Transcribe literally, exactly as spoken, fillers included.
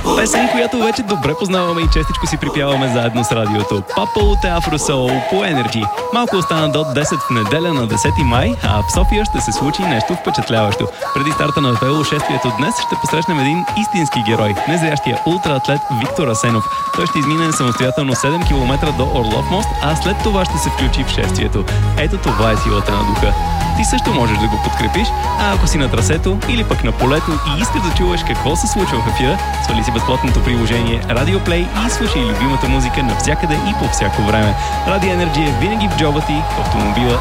Песен, която вече добре познаваме и честичко си припяваме заедно с радиото. Папа от Афросоул по Energy. Малко остана до десет в неделя на десети май, а в София ще се случи нещо впечатляващо. Преди старта на велошествието днес ще посрещнем един истински герой, незрящия ултраатлет Виктор Асенов. Той ще измине самостоятелно седем километра до Орлов мост, а след това ще се включи в шествието. Ето това е силата на духа. Ти също можеш да го подкрепиш, а ако си на трасето или пък на полето и искаш да чуеш какво се случва в ефира, свали си безплатното приложение Radio Play и слушай любимата музика навсякъде и по всяко време. Radio Energy е винаги в джоба ти, в автомобила